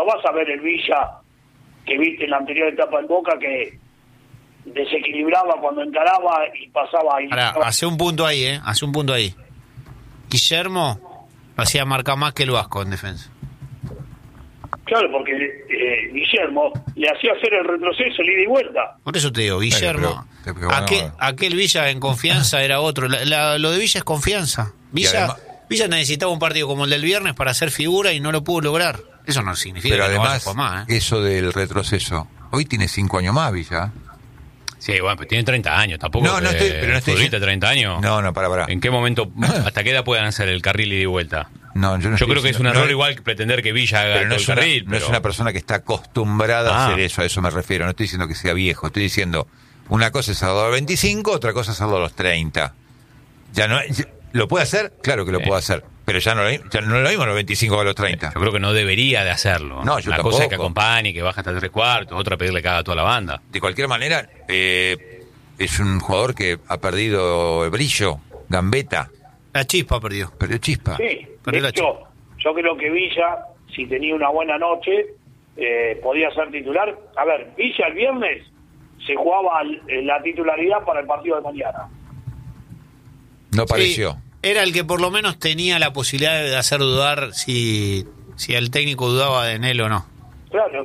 No vas a ver el Villa que viste en la anterior etapa en Boca, que desequilibraba cuando encaraba y pasaba ahí. Ahora, hace un punto ahí, hace un punto ahí. Guillermo lo hacía marcar más que el Vasco en defensa. Claro, porque Guillermo le hacía hacer el retroceso, el ida y vuelta. Por eso te digo, Guillermo, aquel Villa en confianza era otro. Lo de Villa es confianza. Villa necesitaba un partido como el del viernes para hacer figura y no lo pudo lograr. Eso no significa pero que además, no vaya más, eso del retroceso, hoy tiene 5 años más, Villa. Sí, bueno, pero tiene 30 años, tampoco. No estoy futbolista, 30 años. No, para. ¿En qué momento, hasta qué edad puedan hacer el carril ida y vuelta? No, yo creo que es un error igual que pretender que Villa haga todo el carril. No es una persona que está acostumbrada a hacer eso, a eso me refiero. No estoy diciendo que sea viejo, estoy diciendo, una cosa es hacerlo a los 25, otra cosa es hacerlo a los 30. ¿Lo puede hacer? Claro que lo puede hacer, pero ya no lo mismo a los 25 que a los 30. Yo creo que no debería de hacerlo. No, yo Una tampoco. cosa es que acompañe, que baja hasta 3/4, otra pedirle que haga toda la banda. De cualquier manera, es un jugador que ha perdido el brillo, Gambetta. La chispa perdió. Perdió chispa. Sí, Perdió de hecho, yo creo que Villa, si tenía una buena noche, podía ser titular. A ver, Villa el viernes se jugaba la titularidad para el partido de mañana. No pareció. Sí, era el que por lo menos tenía la posibilidad de hacer dudar si el técnico dudaba de él o no. Claro.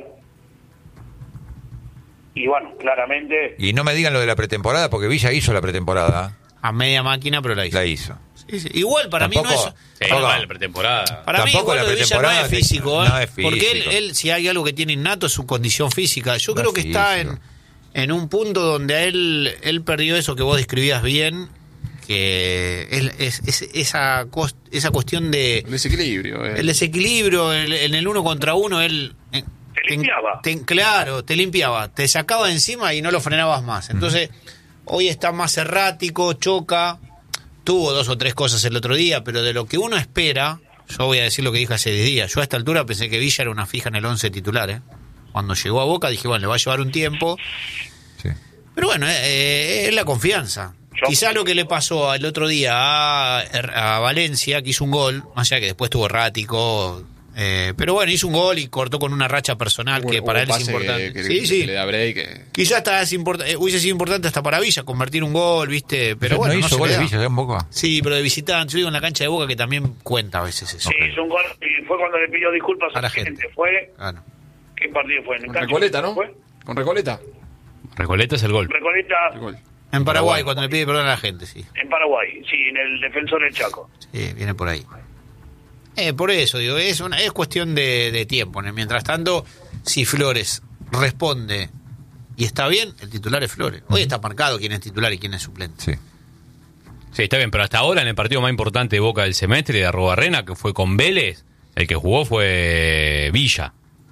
Y bueno, claramente... Y no me digan lo de la pretemporada, porque Villa hizo la pretemporada. A media máquina, pero la hizo. La hizo. Sí, sí. Igual para Tampoco, mí no es... Sí, tampoco. la pretemporada. Para mí Tampoco igual la lo de Villa no pretemporada es físico, ¿eh? no es físico. Porque él, si hay algo que tiene innato, es su condición física. Yo No creo es que está físico. en un punto donde a él perdió eso que vos describías bien, que es esa cuestión de... El desequilibrio. El desequilibrio, en el 1 contra 1, él... Te limpiaba. Claro, te limpiaba, te sacaba de encima y no lo frenabas más. Entonces, hoy está más errático, choca, tuvo 2 o 3 cosas el otro día, pero de lo que uno espera, yo voy a decir lo que dije hace 10 días, yo a esta altura pensé que Villa era una fija en el 11 titular, ¿eh? Cuando llegó a Boca dije, bueno, le va a llevar un tiempo, Sí. pero bueno, es la confianza. Quizá lo que le pasó el otro día a Valencia, que hizo un gol, más allá que después estuvo errático, pero bueno, hizo un gol y cortó con una racha personal que para él es importante. Que le da break. Quizás hubiese sido importante hasta para Villa convertir un gol, ¿viste? Pero bueno, ¿No hizo se le goles da. Villa en Boca? Sí, pero de visitante. Yo digo en la cancha de Boca que también cuenta a veces eso. Sí, hizo un gol y fue cuando le pidió disculpas A a la la gente. gente. Fue... Claro. ¿Qué partido fue? ¿En el Con cancha? Recoleta, ¿no? ¿Fue? Con Recoleta. Recoleta es el gol. Recoleta El gol. En Paraguay, cuando le pide perdón a la gente, sí. en Paraguay, sí, en el Defensor del Chaco. Sí, viene por ahí. Por eso, digo, es cuestión de tiempo. Mientras tanto, si Flores responde y está bien, el titular es Flores. Hoy está marcado quién es titular y quién es suplente. Sí. Sí, está bien, pero hasta ahora en el partido más importante de Boca del semestre, de Arrobarrena, que fue con Vélez, el que jugó fue Villa.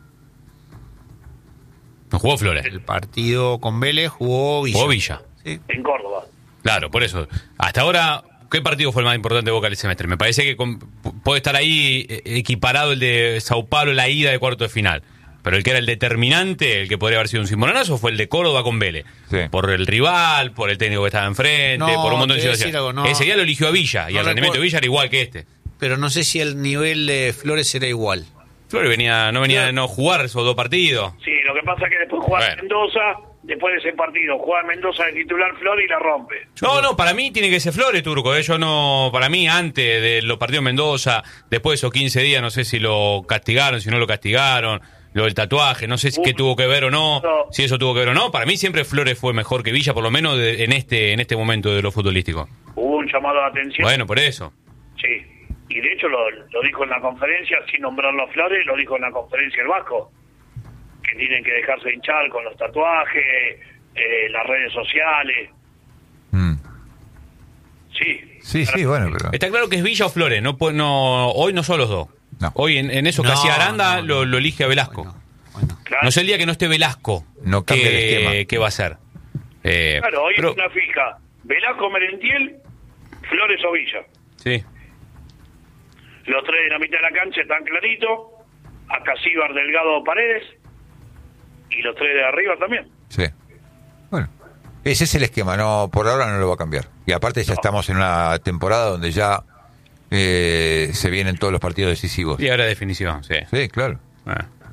No jugó Flores. El partido con Vélez jugó Villa. Jugó Villa. Sí. En Córdoba. Claro, por eso. Hasta ahora, ¿qué partido fue el más importante de Boca del semestre? Me parece que puede estar ahí equiparado el de Sao Paulo, la ida de cuarto de final. Pero el que era el determinante, el que podría haber sido un cimbronazo, fue el de Córdoba con Vélez. Sí. Por el rival, por el técnico que estaba enfrente, No, por un montón de te voy a decir situaciones. algo, no. Ese día lo eligió a Villa, y No el rendimiento de recuerdo. Villa era igual que este. Pero no sé si el nivel de Flores era igual. Flores no venía de no jugar esos 2 partidos. Sí, lo que pasa es que después juega Bueno. Mendoza, después de ese partido, juega Mendoza de titular Flores y la rompe. No, para mí tiene que ser Flores, Turco. Yo no, para mí, antes de los partidos de Mendoza, después de esos 15 días, no sé si lo castigaron, si no lo castigaron, lo del tatuaje, no sé si qué tuvo que ver o no, si eso tuvo que ver o no. Para mí siempre Flores fue mejor que Villa, por lo menos en este momento de lo futbolístico. Hubo un llamado de atención. Bueno, por eso. Sí, y de hecho lo dijo en la conferencia, sin nombrarlo a Flores, lo dijo en la conferencia el Vasco, que tienen que dejarse hinchar con los tatuajes, las redes sociales. Sí. Sí, bueno, pero... Está claro que es Villa o Flores, hoy no son los dos. No. Hoy en eso que No, hacía Aranda no. lo elige a Velasco. Bueno. Claro, No sé el día que no esté Velasco, No cambia el esquema. ¿qué va a hacer? claro, hoy pero- es una fija. Velasco, Merentiel, Flores o Villa. Sí. Los 3 de la mitad de la cancha están claritos. Acá Cibar, Delgado, Paredes. Y los 3 de arriba también. Sí. Bueno, ese es el esquema, no, por ahora no lo va a cambiar. Y aparte ya estamos en una temporada donde ya se vienen todos los partidos decisivos. Y ahora definición, sí. Sí, claro. Ah.